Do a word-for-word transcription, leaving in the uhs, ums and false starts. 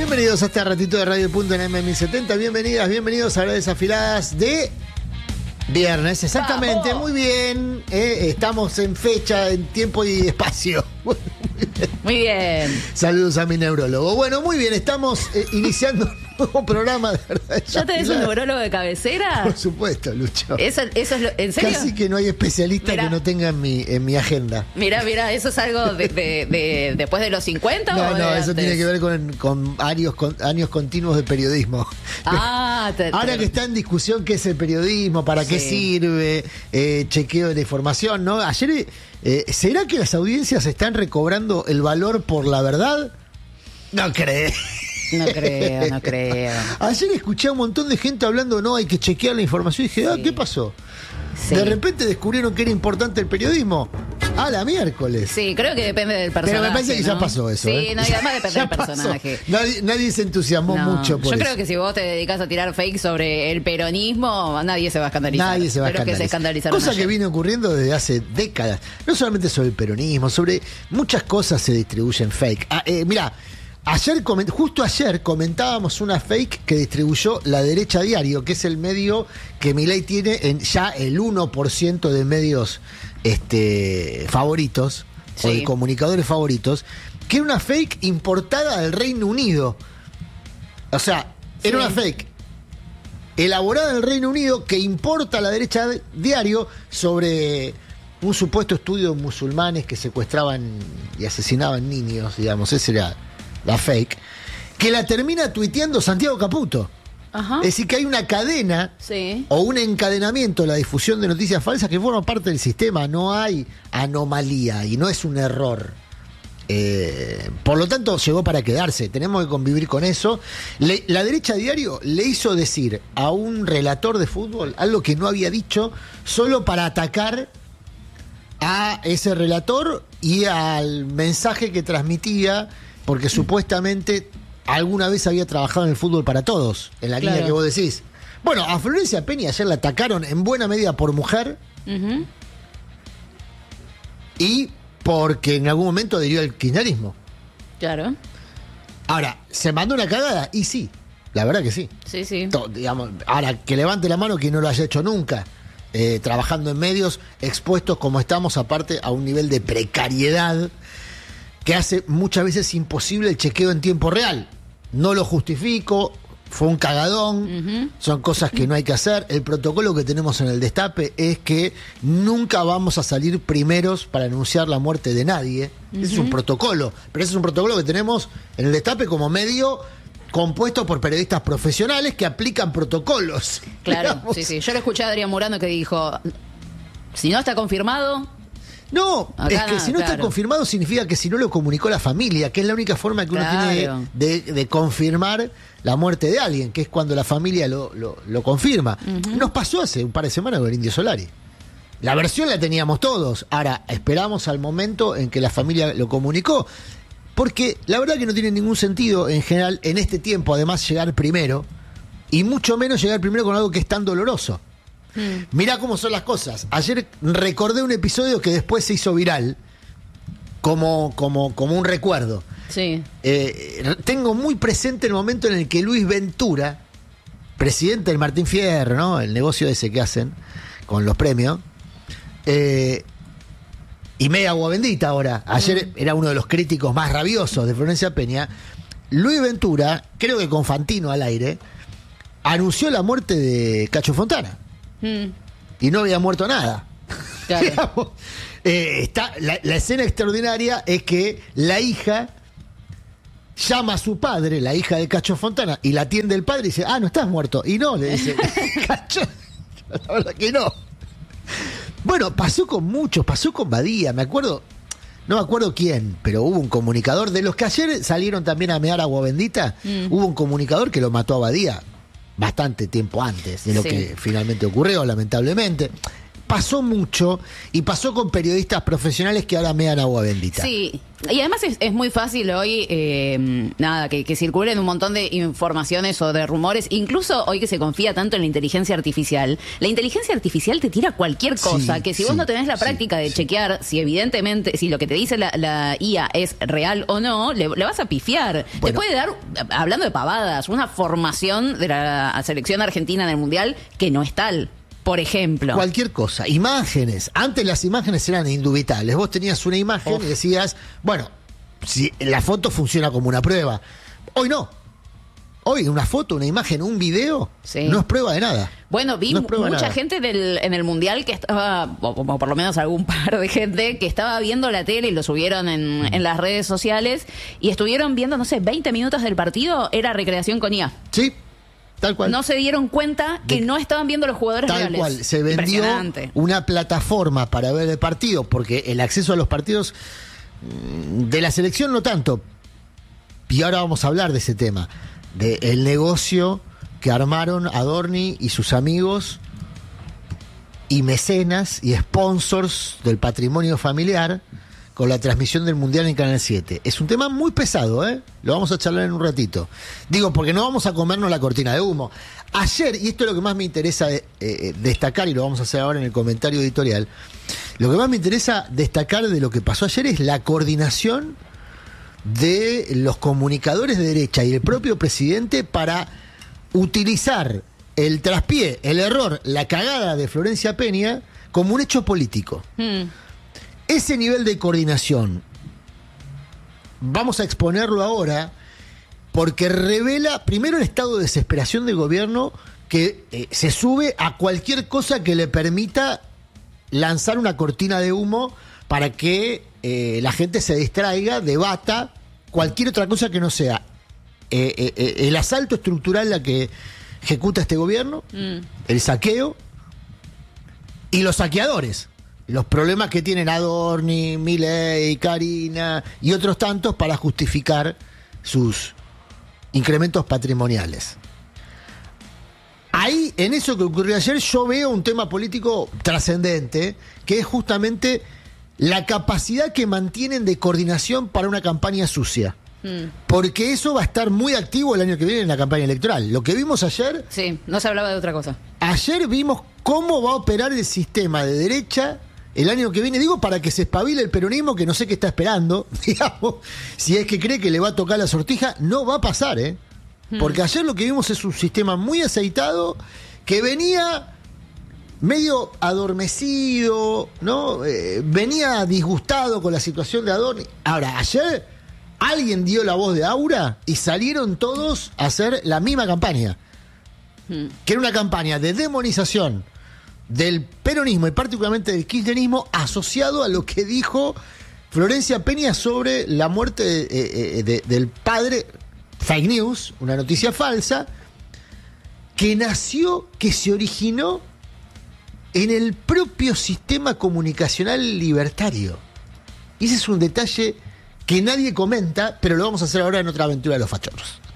Bienvenidos a este ratito de Radio Punto en M mil setenta. Bienvenidas, bienvenidos a Verdades Afiladas de viernes. Exactamente, ¡Vamos! Muy bien. Eh, estamos en fecha, en tiempo y espacio. Muy bien. Saludos a mi neurólogo. Bueno, muy bien, estamos eh, iniciando un nuevo programa de Verdades ¿Ya tenés un Afiladas. neurólogo de cabecera? Por supuesto, Lucho. ¿Eso, eso es lo, ¿En serio? Casi que no hay especialista Mirá. que no tenga en mi, en mi agenda. Mira, mira, ¿eso es algo de, de, de- después de los cincuenta No, o de no, eso antes? tiene que ver con, con años, con años continuos de periodismo. Ah, te, Ahora te- que está en discusión qué es el periodismo, para qué Sí. sirve, eh, chequeo de la información, ¿no? Ayer, eh, ¿será que las audiencias están recobrando el valor por la verdad? No creo. No creo, no creo. Ayer escuché a un montón de gente hablando, no, hay que chequear la información. Y dije, ah, Sí. ¿qué pasó? Sí. De repente descubrieron que era importante el periodismo. A la miércoles. Sí, creo que depende del personaje. Pero me parece que ya ¿no? pasó eso. Sí, ¿eh? no, y además depende Ya del pasó. personaje. Nadie, nadie se entusiasmó No, mucho por Yo eso. creo que si vos te dedicas a tirar fake sobre el peronismo, nadie se va a escandalizar. Nadie se va a Creo que se escandalizar. escandalizaron Cosa que ayer. viene ocurriendo desde hace décadas. No solamente sobre el peronismo, sobre muchas cosas se distribuyen fake. Ah, eh, mirá, ayer coment- justo ayer comentábamos una fake que distribuyó La Derecha Diario, que es el medio que Milei tiene en ya el uno por ciento de medios este, favoritos, o Sí. de comunicadores favoritos, que era una fake importada del Reino Unido. O sea, era Sí. una fake elaborada en el Reino Unido que importa La Derecha Diario sobre un supuesto estudio de musulmanes que secuestraban y asesinaban niños, digamos, esa era la fake, que la termina tuiteando Santiago Caputo. Ajá. Es decir, que hay una cadena Sí. o un encadenamiento de la difusión de noticias falsas que forma parte del sistema, no hay anomalía y no es un error. Eh, por lo tanto, llegó para quedarse. Tenemos que convivir con eso. Le- la Derecha Diario le hizo decir a un relator de fútbol algo que no había dicho solo para atacar a ese relator y al mensaje que transmitía, porque supuestamente alguna vez había trabajado en el fútbol para todos, en la Claro. línea que vos decís. Bueno, a Florencia Peña ayer la atacaron en buena medida por mujer Ujú. y porque en algún momento adhirió al kirchnerismo. Claro. Ahora, ¿se mandó una cagada? Y sí, la verdad que sí. Sí, sí. To- digamos, ahora, que levante la mano quien no lo haya hecho nunca. Eh, trabajando en medios, expuestos como estamos, aparte a un nivel de precariedad que hace muchas veces imposible el chequeo en tiempo real. No lo justifico, fue un cagadón, Ujú. son cosas que no hay que hacer. El protocolo que tenemos en el Destape es que nunca vamos a salir primeros para anunciar la muerte de nadie. Ese es un protocolo, pero ese es un protocolo que tenemos en el Destape como medio compuesto por periodistas profesionales que aplican protocolos. Claro, Digamos. sí, sí. Yo lo escuché a Adrián Murano que dijo, si no está confirmado, No, Acá es que nada, si no está claro. confirmado significa que si no lo comunicó la familia, que es la única forma que uno Claro. tiene de, de confirmar la muerte de alguien, que es cuando la familia lo, lo- lo confirma. Nos pasó hace un par de semanas con el Indio Solari. La versión la teníamos todos. Ahora, esperamos al momento en que la familia lo comunicó. Porque la verdad que no tiene ningún sentido en general en este tiempo, además, llegar primero. Y mucho menos llegar primero con algo que es tan doloroso. Mirá cómo son las cosas. Ayer recordé un episodio que después se hizo viral como, como, como un recuerdo. sí. Eh, tengo muy presente el momento en el que Luis Ventura, presidente del Martín Fierro, ¿no? El negocio ese que hacen con los premios, eh, y media agua bendita ahora. Ayer era uno de los críticos más rabiosos de Florencia Peña. Luis Ventura, creo que con Fantino al aire, anunció la muerte de Cacho Fontana. Mm, Y no había muerto nada. claro. Digamos, eh, está, la, la escena extraordinaria es que la hija llama a su padre, la hija de Cacho Fontana, y la atiende el padre y dice, ah, no estás muerto. Y no, le dice, Cacho, la verdad que no. Bueno, pasó con muchos, pasó con Badía, me acuerdo, no me acuerdo quién, pero hubo un comunicador, de los que ayer salieron también a mear agua bendita, Mm. hubo un comunicador que lo mató a Badía bastante tiempo antes de lo Sí. que finalmente ocurrió, lamentablemente. pasó mucho y pasó con periodistas profesionales que ahora me dan agua bendita. Sí, y además es, es muy fácil hoy, eh, nada, que, que circulen un montón de informaciones o de rumores, incluso hoy que se confía tanto en la inteligencia artificial. La inteligencia artificial te tira cualquier cosa, Sí, que si sí, vos no tenés la práctica sí, de sí. chequear si evidentemente, si lo que te dice la, la I A es real o no, le, le vas a pifiar. Te Bueno. puede dar, hablando de pavadas, una formación de la selección argentina en el Mundial que no es tal. Por ejemplo. Cualquier cosa. Imágenes. Antes las imágenes eran indubitables. Vos tenías una imagen Uf. y decías, bueno, si la foto funciona como una prueba. Hoy no. Hoy una foto, una imagen, un video, Sí. no es prueba de nada. Bueno, vi No es prueba de mucha nada. gente del, en el Mundial que estaba, o, o por lo menos algún par de gente, que estaba viendo la tele y lo subieron en, en las redes sociales y estuvieron viendo, no sé, veinte minutos del partido, era recreación con I A. Sí, tal cual. No se dieron cuenta que De- no estaban viendo los jugadores Tal reales. cual, se vendió Impresionante. una plataforma para ver el partido, porque el acceso a los partidos mm, de la selección no tanto. Y ahora vamos a hablar de ese tema, del negocio que armaron Adorni y sus amigos y mecenas y sponsors del patrimonio familiar con la transmisión del Mundial en Canal siete. Es un tema muy pesado, ¿eh? Lo vamos a charlar en un ratito. Digo, porque no vamos a comernos la cortina de humo. Ayer, y esto es lo que más me interesa eh, eh, destacar, y lo vamos a hacer ahora en el comentario editorial, lo que más me interesa destacar de lo que pasó ayer es la coordinación de los comunicadores de derecha y el propio presidente para utilizar el traspié, el error, la cagada de Florencia Peña como un hecho político. Mm. Ese nivel de coordinación, vamos a exponerlo ahora, porque revela primero el estado de desesperación del gobierno que eh, se sube a cualquier cosa que le permita lanzar una cortina de humo para que eh, la gente se distraiga, debata cualquier otra cosa que no sea eh, eh, eh, el asalto estructural a que ejecuta este gobierno, Mm. el saqueo y los saqueadores. Los problemas que tienen Adorni, Milei, Karina y otros tantos para justificar sus incrementos patrimoniales. Ahí, en eso que ocurrió ayer, yo veo un tema político trascendente, que es justamente la capacidad que mantienen de coordinación para una campaña sucia. Mm. Porque eso va a estar muy activo el año que viene en la campaña electoral. Lo que vimos ayer, Sí, no se hablaba de otra cosa. ayer vimos cómo va a operar el sistema de derecha el año que viene. Digo, para que se espabile el peronismo, que no sé qué está esperando, digamos, si es que cree que le va a tocar la sortija, no va a pasar, ¿eh? Porque ayer lo que vimos es un sistema muy aceitado que venía medio adormecido, ¿no? Eh, venía disgustado con la situación de Adorni. Ahora, ayer alguien dio la voz de Aura y salieron todos a hacer la misma campaña, Mm. que era una campaña de demonización del peronismo y particularmente del kirchnerismo asociado a lo que dijo Florencia Peña sobre la muerte de, eh, de, del padre. Fake news, una noticia falsa, que nació, que se originó en el propio sistema comunicacional libertario. Y ese es un detalle que nadie comenta, pero lo vamos a hacer ahora en otra aventura de los fachorros.